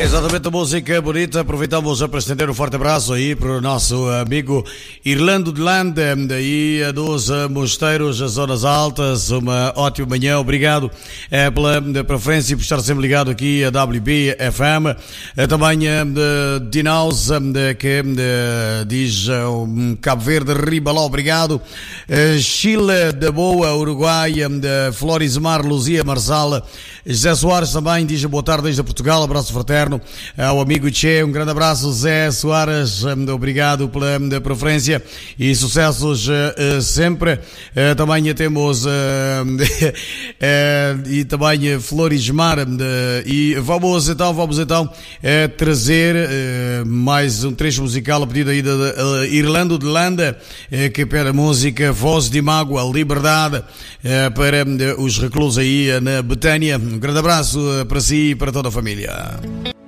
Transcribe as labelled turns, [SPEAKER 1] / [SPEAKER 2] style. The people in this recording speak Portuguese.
[SPEAKER 1] Exatamente, a música bonita. Aproveitamos para estender um forte abraço aí para o nosso amigo Irlando de Landa, daí dos Mosteiros, as Zonas Altas. Uma ótima manhã, obrigado pela preferência e por estar sempre ligado aqui a WB FM. Também Dinaus, que diz Cabo Verde, Ribaló, obrigado. Chile, da Boa, Uruguai, Florismar, Luzia, Marsala. José Soares também diz boa tarde desde Portugal, abraço fraterno ao amigo Tchê, um grande abraço Zé Soares, obrigado pela preferência e sucessos sempre. Também temos e também Florismar, e vamos então trazer mais um trecho musical a pedido aí da Irlando de Landa, que pede a música Voz de Mágoa, Liberdade, para os reclusos aí na Betânia. Um grande abraço para si e para toda a família.